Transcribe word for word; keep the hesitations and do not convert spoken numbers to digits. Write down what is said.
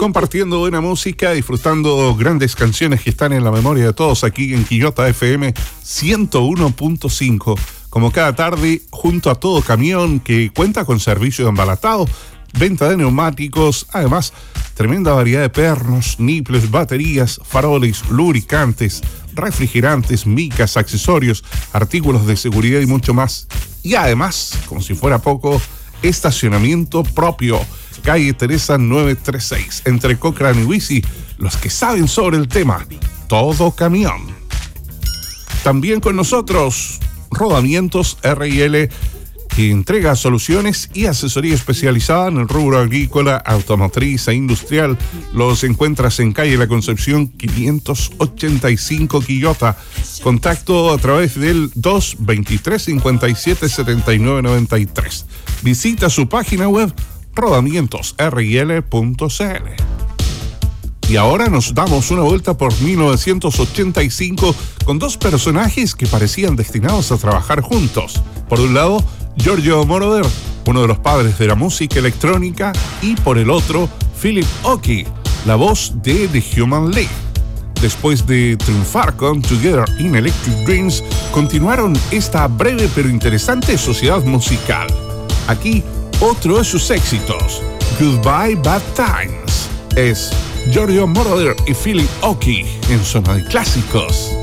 compartiendo buena música, disfrutando grandes canciones que están en la memoria de todos aquí en Quillota F M ciento uno punto cinco. Como cada tarde, junto a Todo Camión, que cuenta con servicio de embalatado, venta de neumáticos, además, tremenda variedad de pernos, niples, baterías, faroles, lubricantes, refrigerantes, micas, accesorios, artículos de seguridad y mucho más. Y además, como si fuera poco, estacionamiento propio. Calle Teresa novecientos treinta y seis, entre Cochrane y Huici, los que saben sobre el tema. Todo Camión. También con nosotros, Rodamientos R y L, que entrega soluciones y asesoría especializada en el rubro agrícola, automotriz e industrial. Los encuentras en calle La Concepción quinientos ochenta y cinco, Quillota. Contacto a través del dos veintitrés cincuenta y siete setenta y nueve noventa y tres. Visita su página web rodamientos r y l punto c l. Y ahora nos damos una vuelta por mil novecientos ochenta y cinco con dos personajes que parecían destinados a trabajar juntos. Por un lado, Giorgio Moroder, uno de los padres de la música electrónica, y por el otro, Philip Oakey, la voz de The Human League. Después de triunfar con Together in Electric Dreams, continuaron esta breve pero interesante sociedad musical. Aquí, otro de sus éxitos, Goodbye Bad Times, es Giorgio Moroder y Philip Oakey en Zona de Clásicos.